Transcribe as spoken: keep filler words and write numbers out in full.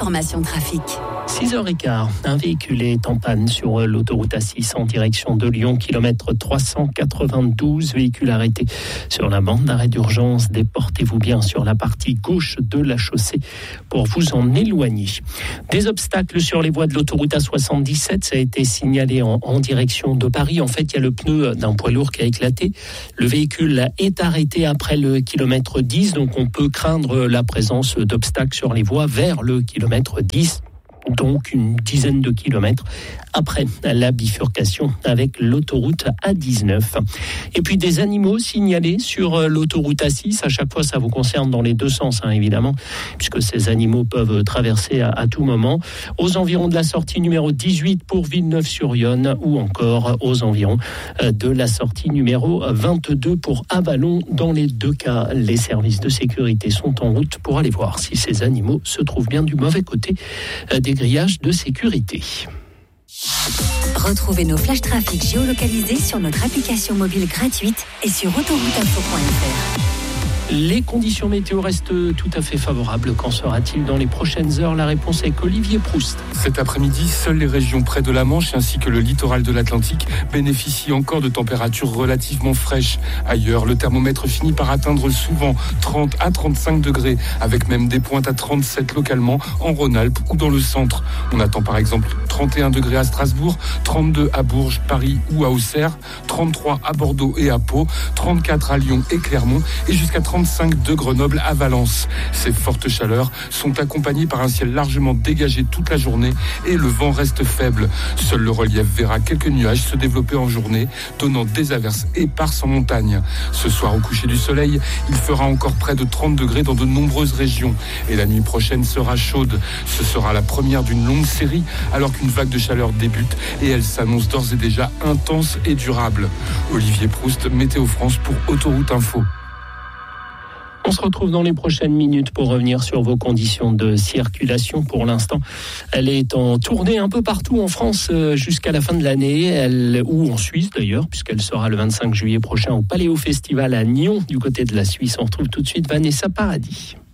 l'information trafic. six heures quinze, un véhicule est en panne sur l'autoroute A six en direction de Lyon, kilomètre trois cent quatre-vingt-douze, véhicule arrêté sur la bande d'arrêt d'urgence. Déportez-vous bien sur la partie gauche de la chaussée pour vous en éloigner. Des obstacles sur les voies de l'autoroute A soixante-dix-sept, ça a été signalé en, en direction de Paris. En fait, il y a le pneu d'un poids lourd qui a éclaté. Le véhicule est arrêté après le kilomètre dix, donc on peut craindre la présence d'obstacles sur les voies vers le kilomètre dix. Donc une dizaine de kilomètres après la bifurcation avec l'autoroute A dix-neuf. Et puis des animaux signalés sur l'autoroute A six. À chaque fois, ça vous concerne dans les deux sens, hein, évidemment, puisque ces animaux peuvent traverser à, à tout moment. Aux environs de la sortie numéro dix-huit pour Villeneuve-sur-Yonne, ou encore aux environs de la sortie numéro vingt-deux pour Avallon. Dans les deux cas, les services de sécurité sont en route pour aller voir si ces animaux se trouvent bien du mauvais côté des grillages de sécurité. Retrouvez nos flash trafic géolocalisés sur notre application mobile gratuite et sur autoroute info point f r. Les conditions météo restent tout à fait favorables. Qu'en sera-t-il dans les prochaines heures? La réponse est qu'Olivier Proust. Cet après-midi, seules les régions près de la Manche ainsi que le littoral de l'Atlantique bénéficient encore de températures relativement fraîches. Ailleurs, le thermomètre finit par atteindre souvent trente à trente-cinq degrés, avec même des pointes à trente-sept localement en Rhône-Alpes ou dans le centre. On attend par exemple trente et un degrés à Strasbourg, trente-deux à Bourges, Paris ou à Auxerre, trente-trois à Bordeaux et à Pau, trente-quatre à Lyon et Clermont et jusqu'à trente-cinq de Grenoble à Valence. Ces fortes chaleurs sont accompagnées par un ciel largement dégagé toute la journée et le vent reste faible. Seul le relief verra quelques nuages se développer en journée, donnant des averses éparses en montagne. Ce soir, au coucher du soleil, il fera encore près de trente degrés dans de nombreuses régions et la nuit prochaine sera chaude. Ce sera la première d'une longue série alors qu'une vague de chaleur débute et elle s'annonce d'ores et déjà intense et durable. Olivier Proust, Météo France pour Autoroute Info. On se retrouve dans les prochaines minutes pour revenir sur vos conditions de circulation. Pour l'instant, elle est en tournée un peu partout en France jusqu'à la fin de l'année, elle, ou en Suisse d'ailleurs, puisqu'elle sera le vingt-cinq juillet prochain au Paléo Festival à Nyon, du côté de la Suisse. On retrouve tout de suite Vanessa Paradis.